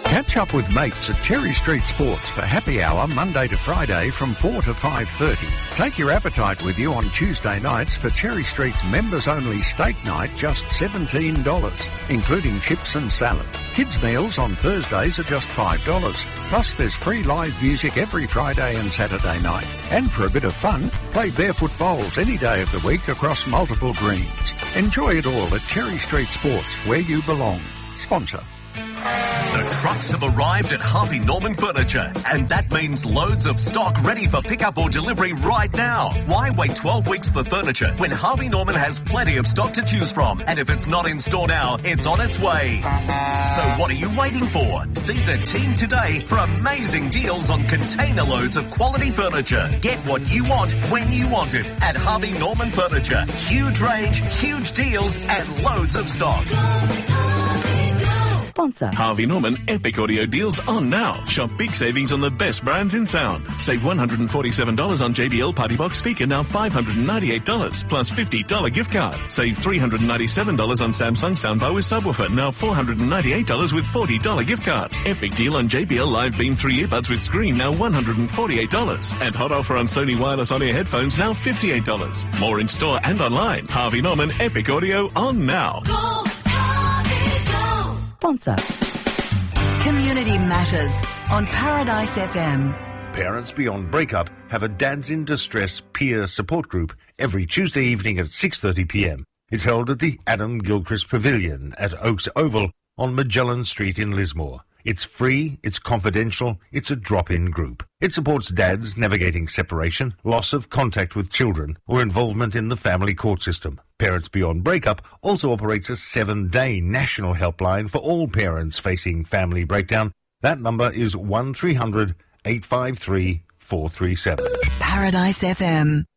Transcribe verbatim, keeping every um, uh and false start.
Catch up with mates at Cherry Street Sports for happy hour Monday to Friday from four to five thirty. Take your appetite with you on Tuesday nights for Cherry Street's members-only steak night, just seventeen dollars, including chips and salad. Kids' meals on Thursdays are just five dollars. Plus there's free live music every Friday and Saturday night. And for a bit of fun, play barefoot bowls any day of the week across multiple greens. Enjoy it all at Cherry Street Sports, where you belong. Sponsor. The trucks have arrived at Harvey Norman Furniture, and that means loads of stock ready for pickup or delivery right now. Why wait twelve weeks for furniture when Harvey Norman has plenty of stock to choose from? And if it's not in store now, it's on its way. So what are you waiting for? See the team today for amazing deals on container loads of quality furniture. Get what you want when you want it at Harvey Norman Furniture. Huge range, huge deals, and loads of stock. Sponsor. Harvey Norman Epic Audio deals on now. Shop big savings on the best brands in sound. Save one hundred forty-seven dollars on J B L Party Box speaker, now five hundred ninety-eight dollars, plus fifty dollars gift card. Save three hundred ninety-seven dollars on Samsung soundbar with subwoofer, now four hundred ninety-eight dollars with forty dollars gift card. Epic deal on J B L Live Beam three earbuds with screen, now one hundred forty-eight dollars. And hot offer on Sony wireless on-ear headphones, now fifty-eight dollars. More in store and online. Harvey Norman Epic Audio on now. Go, Harvey, go. Sponsor. Community Matters on Paradise F M. Parents Beyond Breakup have a Dads in Distress peer support group every Tuesday evening at six thirty p m. It's held at the Adam Gilchrist Pavilion at Oaks Oval on Magellan Street in Lismore. It's free, it's confidential, it's a drop-in group. It supports dads navigating separation, loss of contact with children, or involvement in the family court system. Parents Beyond Breakup also operates a seven-day national helpline for all parents facing family breakdown. That number is one three hundred, eight five three, four three seven. Paradise F M.